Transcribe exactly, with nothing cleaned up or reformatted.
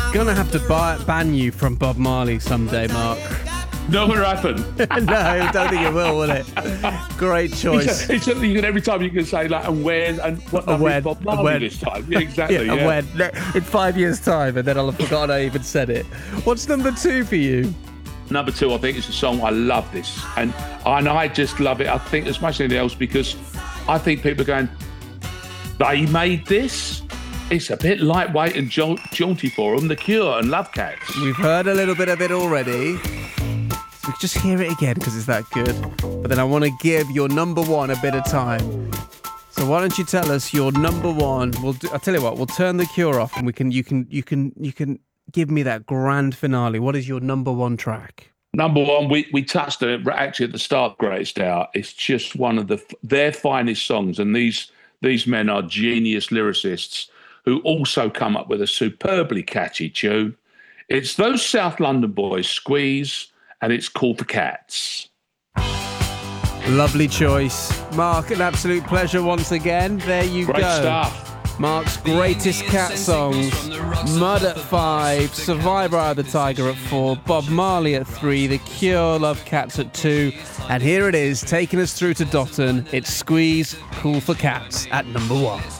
Gonna have to buy, ban you from Bob Marley someday, Mark. Not going to happen. No, I don't think it will, will it? Great choice. It's, it's, you can, every time you can say, like, and where, and what And when, is Bob Marley and when. this time? Yeah, exactly. Yeah, yeah. and when? In five years' time, and then I'll have forgotten I even said it. What's number two for you? Number two, I think it's a song, I love this. And, and I just love it, I think, as much as anything else, because I think people are going, they made this? It's a bit lightweight and jaunt, jaunty for them, The Cure and Love Cats. We've heard a little bit of it already. So we can just hear it again because it's that good. But then I want to give your number one a bit of time. So why don't you tell us your number one? We'll do, I'll tell you what. We'll turn The Cure off, and we can. You can. You can. You can give me that grand finale. What is your number one track? Number one, we, we touched on it actually at the start of Greatest Hour. It's just one of the their finest songs, and these these men are genius lyricists who also come up with a superbly catchy tune. It's those South London boys, Squeeze, and it's called The Cats. Lovely choice. Mark, an absolute pleasure once again. There you Great go. stuff. Mark's greatest cat songs. Mud at five, Survivor Eye of the Tiger at four, Bob Marley at three, The Cure, Love Cats at two, and here it is, taking us through to Dotten. It's Squeeze, Cool for Cats at number one.